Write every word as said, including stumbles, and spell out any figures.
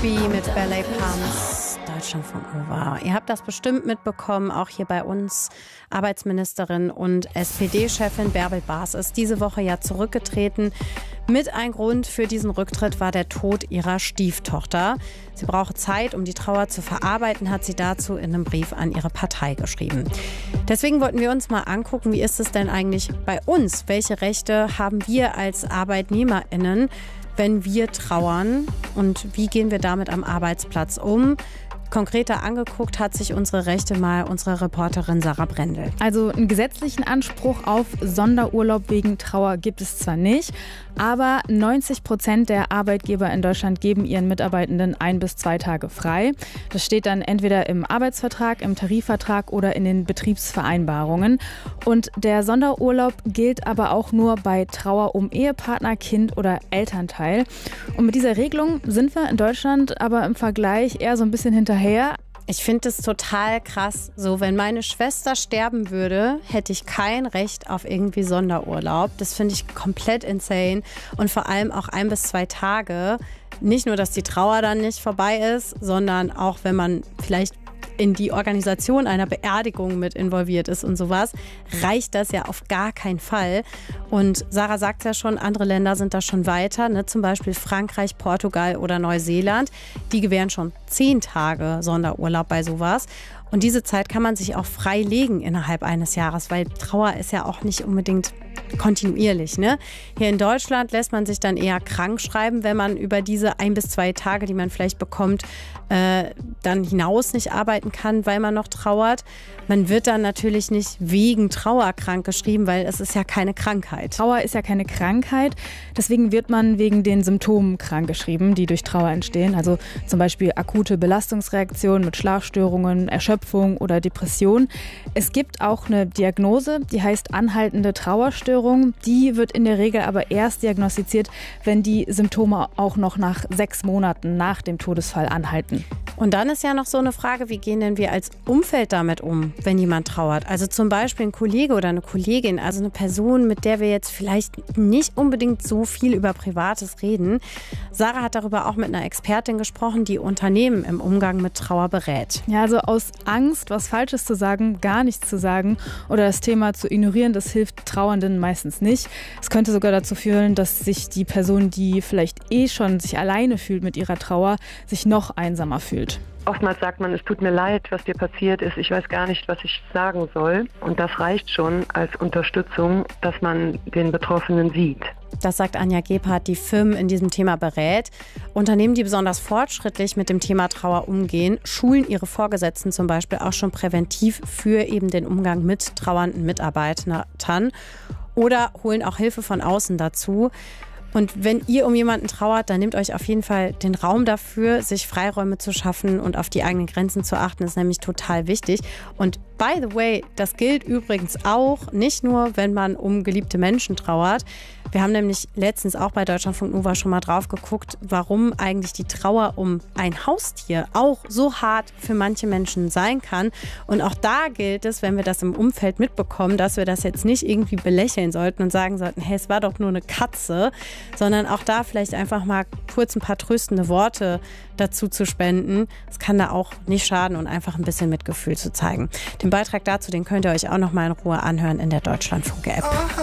Bee mit Ballet Pumps, Deutschlandfunk Nova. Ihr habt das bestimmt mitbekommen, auch hier bei uns. Arbeitsministerin und S P D-Chefin Bärbel Baas ist diese Woche ja zurückgetreten. Mit ein Grund für diesen Rücktritt war der Tod ihrer Stieftochter. Sie brauche Zeit, um die Trauer zu verarbeiten, hat sie dazu in einem Brief an ihre Partei geschrieben. Deswegen wollten wir uns mal angucken, wie ist es denn eigentlich bei uns? Welche Rechte haben wir als ArbeitnehmerInnen, wenn wir trauern? Und wie gehen wir damit am Arbeitsplatz um? Konkreter angeguckt hat sich unsere Rechte mal unsere Reporterin Sarah Brendel. Also einen gesetzlichen Anspruch auf Sonderurlaub wegen Trauer gibt es zwar nicht, aber neunzig Prozent der Arbeitgeber in Deutschland geben ihren Mitarbeitenden ein bis zwei Tage frei. Das steht dann entweder im Arbeitsvertrag, im Tarifvertrag oder in den Betriebsvereinbarungen. Und der Sonderurlaub gilt aber auch nur bei Trauer um Ehepartner, Kind oder Elternteil. Und mit dieser Regelung sind wir in Deutschland aber im Vergleich eher so ein bisschen hinterher. Ich finde es total krass. So, wenn meine Schwester sterben würde, hätte ich kein Recht auf irgendwie Sonderurlaub. Das finde ich komplett insane. Und vor allem auch ein bis zwei Tage. Nicht nur, dass die Trauer dann nicht vorbei ist, sondern auch, wenn man vielleicht in die Organisation einer Beerdigung mit involviert ist und sowas, reicht das ja auf gar keinen Fall. Und Sarah sagt ja schon, andere Länder sind da schon weiter, ne? Zum Beispiel Frankreich, Portugal oder Neuseeland. Die gewähren schon zehn Tage Sonderurlaub bei sowas. Und diese Zeit kann man sich auch frei legen innerhalb eines Jahres, weil Trauer ist ja auch nicht unbedingt kontinuierlich, ne? Hier in Deutschland lässt man sich dann eher krank schreiben, wenn man über diese ein bis zwei Tage, die man vielleicht bekommt, äh, dann hinaus nicht arbeiten kann, weil man noch trauert. Man wird dann natürlich nicht wegen Trauer krank geschrieben, weil es ist ja keine Krankheit. Trauer ist ja keine Krankheit, deswegen wird man wegen den Symptomen krank geschrieben, die durch Trauer entstehen. Also zum Beispiel akute Belastungsreaktionen mit Schlafstörungen, Erschöpfung oder Depression. Es gibt auch eine Diagnose, die heißt anhaltende Trauerstörung. Die wird in der Regel aber erst diagnostiziert, wenn die Symptome auch noch nach sechs Monaten nach dem Todesfall anhalten. Und dann ist ja noch so eine Frage, wie gehen denn wir als Umfeld damit um, wenn jemand trauert? Also zum Beispiel ein Kollege oder eine Kollegin, also eine Person, mit der wir jetzt vielleicht nicht unbedingt so viel über Privates reden. Sarah hat darüber auch mit einer Expertin gesprochen, die Unternehmen im Umgang mit Trauer berät. Ja, also aus Angst, was Falsches zu sagen, gar nichts zu sagen oder das Thema zu ignorieren, das hilft Trauernden meistens nicht. Es könnte sogar dazu führen, dass sich die Person, die vielleicht eh schon sich alleine fühlt mit ihrer Trauer, sich noch einsamer fühlt. Oftmals sagt man, es tut mir leid, was dir passiert ist. Ich weiß gar nicht, was ich sagen soll. Und das reicht schon als Unterstützung, dass man den Betroffenen sieht. Das sagt Anja Gebhardt, die Firmen in diesem Thema berät. Unternehmen, die besonders fortschrittlich mit dem Thema Trauer umgehen, schulen ihre Vorgesetzten zum Beispiel auch schon präventiv für eben den Umgang mit trauernden Mitarbeitern oder holen auch Hilfe von außen dazu. Und wenn ihr um jemanden trauert, dann nehmt euch auf jeden Fall den Raum dafür, sich Freiräume zu schaffen und auf die eigenen Grenzen zu achten, ist nämlich total wichtig. Und by the way, das gilt übrigens auch nicht nur, wenn man um geliebte Menschen trauert. Wir haben nämlich letztens auch bei Deutschlandfunk Nova schon mal drauf geguckt, warum eigentlich die Trauer um ein Haustier auch so hart für manche Menschen sein kann. Und auch da gilt es, wenn wir das im Umfeld mitbekommen, dass wir das jetzt nicht irgendwie belächeln sollten und sagen sollten, hey, es war doch nur eine Katze, sondern auch da vielleicht einfach mal kurz ein paar tröstende Worte dazu zu spenden. Es kann da auch nicht schaden und einfach ein bisschen Mitgefühl zu zeigen. Den Beitrag dazu, den könnt ihr euch auch noch mal in Ruhe anhören in der Deutschlandfunk-App.